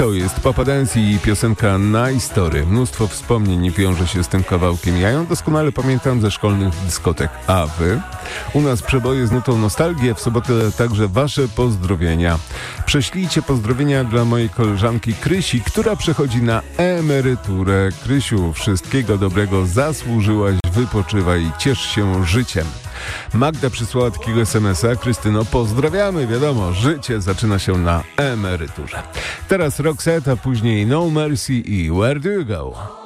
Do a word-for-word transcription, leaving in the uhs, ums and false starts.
To jest Papa Dance i piosenka Nice Story. Mnóstwo wspomnień wiąże się z tym kawałkiem. Ja ją doskonale pamiętam ze szkolnych dyskotek. A wy? U nas przeboje z nutą nostalgię. W sobotę także wasze pozdrowienia. Prześlijcie pozdrowienia dla mojej koleżanki Krysi, która przechodzi na emeryturę. Krysiu, wszystkiego dobrego, zasłużyłaś, wypoczywaj i ciesz się życiem. Magda przysłała takiego es em es a. Krystyno, pozdrawiamy, wiadomo, życie zaczyna się na emeryturze. Teraz Roxette, a później No Mercy i Where Do You Go?